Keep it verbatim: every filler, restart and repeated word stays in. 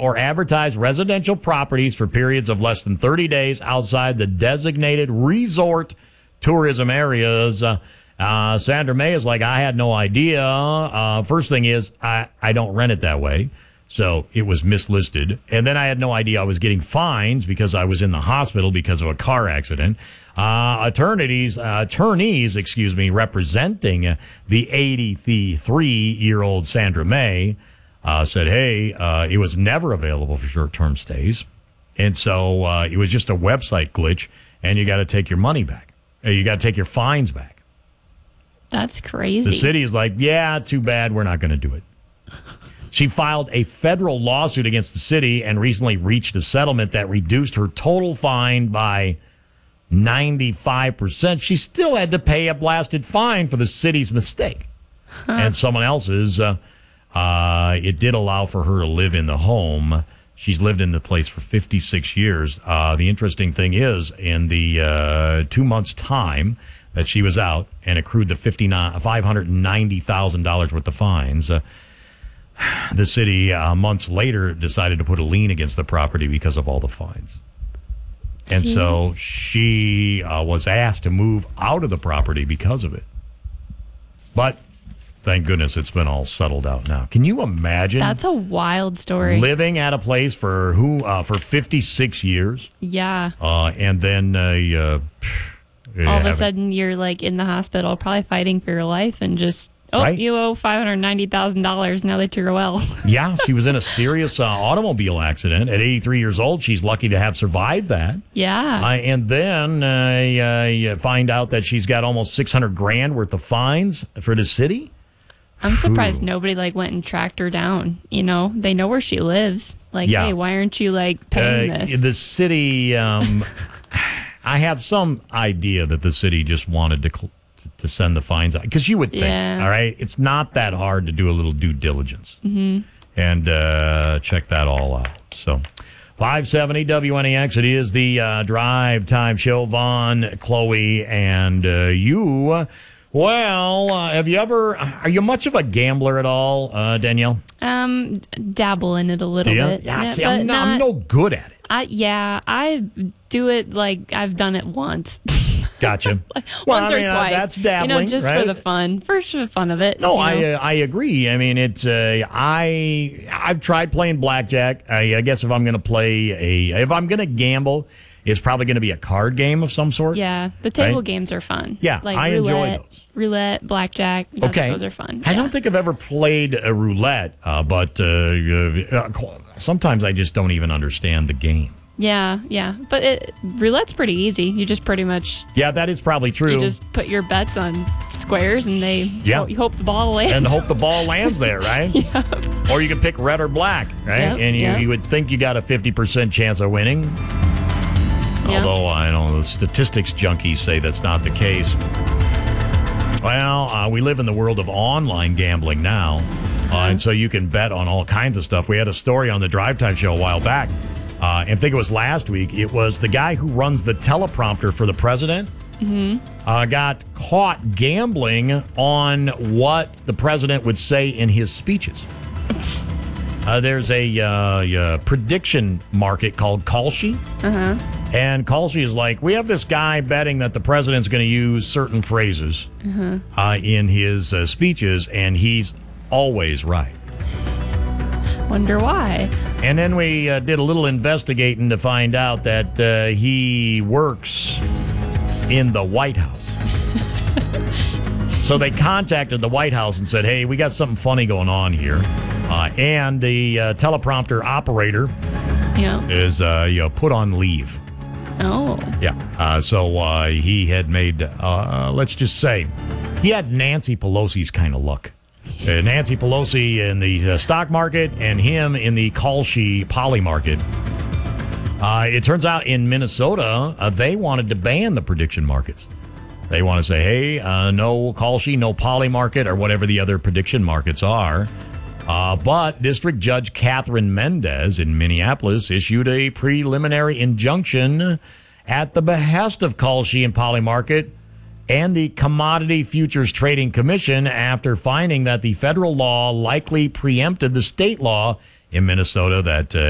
or advertise residential properties for periods of less than thirty days outside the designated resort tourism areas. Uh, uh, Sandra May is like, I had no idea. Uh, first thing is, I, I don't rent it that way. So it was mislisted. And then I had no idea I was getting fines because I was in the hospital because of a car accident. Uh, attorneys, uh, attorneys, excuse me, representing the eighty-three-year-old Sandra May uh, said, hey, uh, it was never available for short-term stays. And so uh, it was just a website glitch, and you got to take your money back. You got to take your fines back. That's crazy. The city is like, yeah, too bad. We're not going to do it. She filed a federal lawsuit against the city and recently reached a settlement that reduced her total fine by ninety-five percent. She still had to pay a blasted fine for the city's mistake huh. and someone else's. Uh, uh, it did allow for her to live in the home. She's lived in the place for fifty-six years. Uh, the interesting thing is, in the uh, two months' time that she was out and accrued the five hundred ninety thousand dollars worth of fines, uh, the city uh, months later decided to put a lien against the property because of all the fines. And Jeez. so she uh, was asked to move out of the property because of it. But thank goodness it's been all settled out now. Can you imagine? That's a wild story. Living at a place for who uh, for fifty-six years. Yeah. Uh, and then uh, uh, all of a sudden you're like in the hospital, probably fighting for your life, and just oh, right? you owe five hundred ninety thousand dollars now that you're well. Yeah, she was in a serious uh, automobile accident at eighty-three years old. She's lucky to have survived that. Yeah. Uh, and then uh, uh, you find out that she's got almost six hundred grand worth of fines for the city. I'm surprised Ooh. nobody like went and tracked her down. You know, they know where she lives. Like, yeah. hey, why aren't you like paying uh, this? The city, um, I have some idea that the city just wanted to cl- to send the fines out. Because you would think, yeah. all right, it's not that hard to do a little due diligence mm-hmm. and uh, check that all out. So five seventy W N E X, it is the uh, Drive Time Show. Vaughn, Chloe, and uh, you. Well, uh, have you ever, are you much of a gambler at all, uh, Danielle? Um, dabble in it a little yeah? bit. Yeah, yeah see, I'm, not, not, I'm no good at it. I, yeah, I do it like I've done it once. Gotcha. like well, once I mean, or twice. Uh, that's dabbling, you know, just right? for the fun, for the fun of it. No, you know? I uh, I agree. I mean, it's uh, I I've tried playing blackjack. I, I guess if I'm going to play a, if I'm going to gamble, it's probably going to be a card game of some sort. Yeah, the table right? games are fun. Yeah, like I roulette, enjoy those. Roulette, blackjack. Those, okay, those are fun. I yeah. don't think I've ever played a roulette, uh, but uh, uh, sometimes I just don't even understand the game. Yeah, yeah. But it, roulette's pretty easy. You just pretty much... Yeah, that is probably true. You just put your bets on squares and they... Yeah. You hope the ball lands. And hope the ball lands there, right? Yeah. Or you can pick red or black, right? Yep, and you, yep. you would think you got a fifty percent chance of winning. Yep. Although, I know the statistics junkies say that's not the case. Well, uh, we live in the world of online gambling now. Uh, and so you can bet on all kinds of stuff. We had a story on the Drive Time Show a while back. Uh, and I think it was last week. It was the guy who runs the teleprompter for the president mm-hmm. uh, got caught gambling on what the president would say in his speeches. Uh, there's a uh, uh, prediction market called Kalshi. Uh-huh. And Kalshi is like, we have this guy betting that the president's going to use certain phrases uh-huh. uh, in his uh, speeches, and he's always right. Wonder why. And then we uh, did a little investigating to find out that uh, he works in the White House. So they contacted the White House and said, hey, we got something funny going on here. Uh, and the uh, teleprompter operator yeah. is uh, you know, put on leave. Oh. Yeah. Uh, so uh, he had made, uh, let's just say, he had Nancy Pelosi's kind of luck. Uh, Nancy Pelosi in the uh, stock market and him in the Kalshi poly market. Uh, it turns out in Minnesota, uh, they wanted to ban the prediction markets. They want to say, hey, uh, no Kalshi, no poly market, or whatever the other prediction markets are. Uh, but District Judge Catherine Mendez in Minneapolis issued a preliminary injunction at the behest of Kalshi and poly market and the Commodity Futures Trading Commission after finding that the federal law likely preempted the state law in Minnesota that uh,